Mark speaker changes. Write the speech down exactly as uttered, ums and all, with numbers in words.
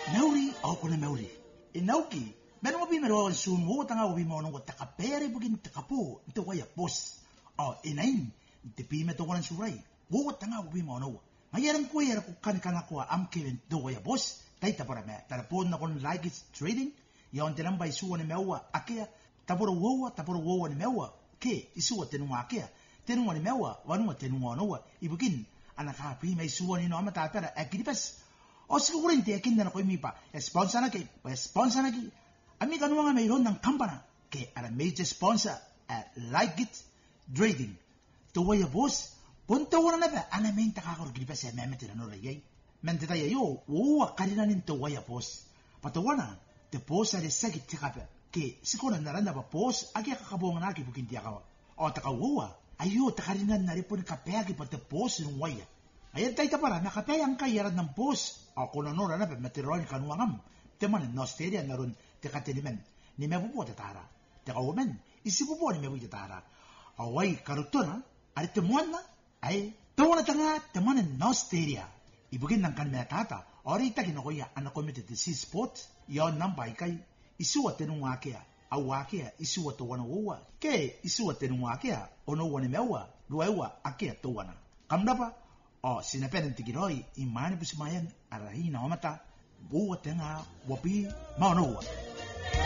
Speaker 1: Nauri au kone nauri. E nauki, mena wapi mero sun wo tanga wapi mono wa takapere bugin takapo nte waya boss. Oh, e nain, te pime to wan surai. Wo tanga wapi mono. Mayarang ko yara ko kan kana ko am kevin to waya boss. Taita para me, tarapon na kon like it's trading. Ya on tenamba isuwa ni mewa akea. Taporo wowa, taporo wowa ni mewa. Ke isuwa tenunga akea. Tenunga ni mewa, wanua tenunga noa. Ibugin, anaka pime isuwa ni no ama tatara akiripes. O siguramente akin na ko mipa sponsor na ke sponsor na ki ami kanuanga mayroon ng kampana ke ara major sponsor at Like It Trading to waya boss punta wala na ba ana main takakor gripa sa memete no rayay mente tayo yo wo karina nin to waya boss patawana te boss ari sagit tikape ke sikona naranda ba boss agi kakabonga na ki bukin dia kawa o takawa ayo takarina na ripon kapea ki pate boss ng waya ayan tayo para nakapayang kayaran ng boss ako na nora na meteorol kanuangam teman no steria naron te katelimen ni mebupo te tara te kawomen isibupo ni mebu te tara awai karutona ari temuan na ay tawala tanga teman no steria ibugin ng kan metata ori ta kinokoya ana komite te si sport yon nambay kay isuwa tenunga kaya awakea isuwa to wana wowa ke isuwa tenunga kaya ono wana mewa luewa akea to wana kamdapa o sinapenen tigiroi imani busimayan arahina omata buwa tenga wapi maunowa